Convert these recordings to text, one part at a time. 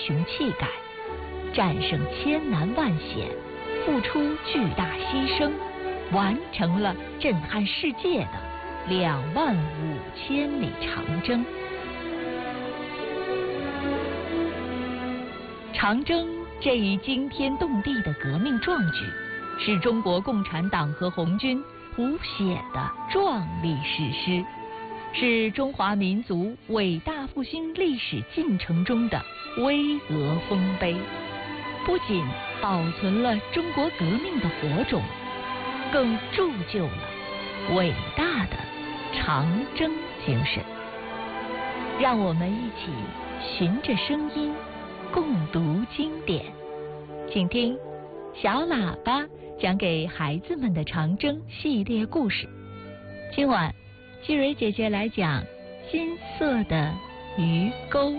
雄气概，战胜千难万险，付出巨大牺牲，完成了震撼世界的25000里长征。长征这一惊天动地的革命壮举，是中国共产党和红军谱写的壮丽史诗，是中华民族伟大复兴历史进程中的巍峨丰碑，不仅保存了中国革命的火种，更铸就了伟大的长征精神。让我们一起循着声音共读经典，请听小喇叭讲给孩子们的长征系列故事。今晚季蕊姐姐来讲金色的鱼钩。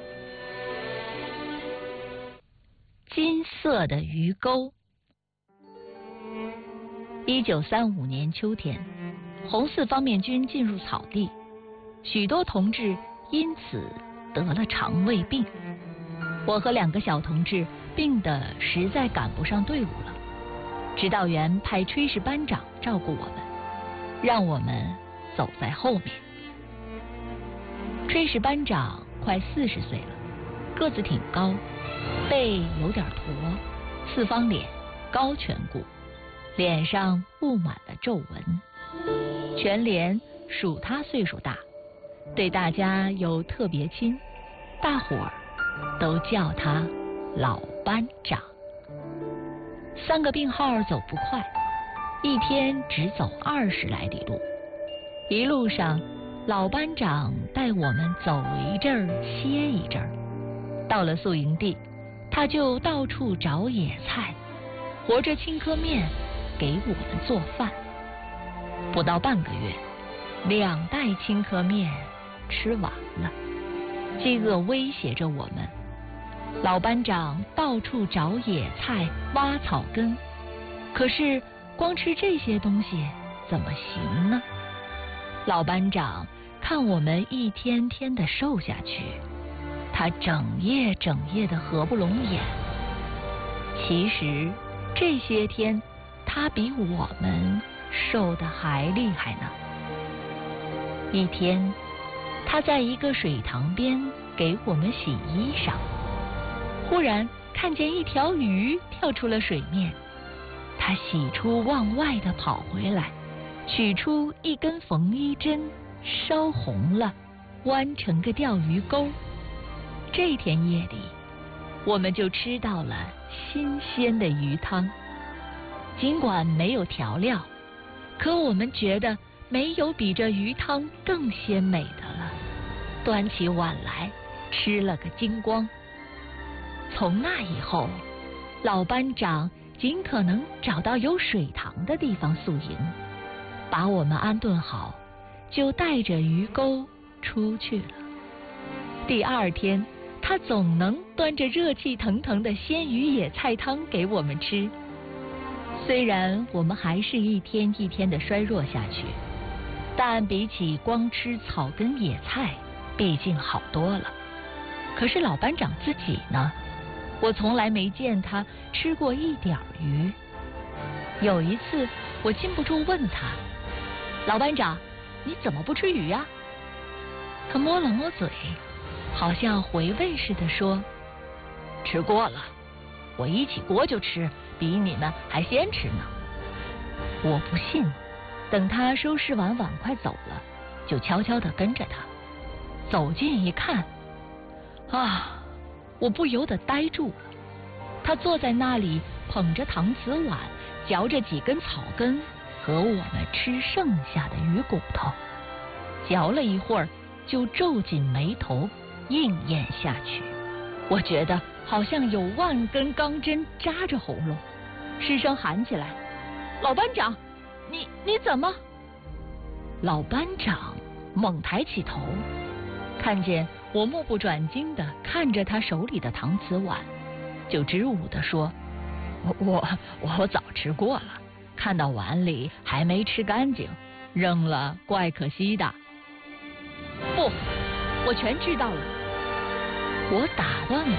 金色的鱼钩。1935年秋天，红四方面军进入草地，许多同志因此得了肠胃病。我和2个小同志病得实在赶不上队伍了，指导员派炊事班长照顾我们，让我们走在后面。炊事班长快40岁了，个子挺高，背有点驼，四方脸，高颧骨，脸上布满了皱纹。全连数他岁数大，对大家又特别亲，大伙儿都叫他老班长。3个病号走不快，一天只走20来里路。一路上，老班长带我们走一阵儿歇一阵儿。到了宿营地，他就到处找野菜，和着青稞面给我们做饭。不到半个月，2袋青稞面吃完了，饥饿威胁着我们。老班长到处找野菜，挖草根，可是光吃这些东西怎么行呢？老班长看我们一天天的瘦下去，他整夜的合不拢眼。其实这些天他比我们瘦得还厉害呢。一天，他在一个水塘边给我们洗衣裳，忽然看见一条鱼跳出了水面，他喜出望外地跑回来，取出一根缝衣针，烧红了，弯成个钓鱼钩。这天夜里，我们就吃到了新鲜的鱼汤。尽管没有调料，可我们觉得没有比这鱼汤更鲜美的了。端起碗来，吃了个精光。从那以后，老班长尽可能找到有水塘的地方宿营，把我们安顿好，就带着鱼钩出去了。第2天，他总能端着热气腾腾的鲜鱼野菜汤给我们吃。虽然我们还是一天一天的衰弱下去，但比起光吃草根野菜，毕竟好多了。可是老班长自己呢？我从来没见他吃过一点鱼。有一次，我禁不住问他：“老班长，你怎么不吃鱼呀？”他摸了摸嘴，好像回问似的说：“吃过了，我一起锅就吃，比你们还先吃呢。”我不信，等他收拾完碗筷走了，就悄悄地跟着他。走近一看，我不由得呆住了。他坐在那里，捧着搪瓷碗，嚼着几根草根和我们吃剩下的鱼骨头，嚼了一会儿，就皱紧眉头，硬咽下去。我觉得好像有万根钢针扎着喉咙，失声喊起来：“老班长，你怎么？”老班长猛抬起头，看见我目不转睛地看着他手里的搪瓷碗，就支吾地说：“我早吃过了，看到碗里还没吃干净，扔了怪可惜的。”“不，我全知道了。”我打断了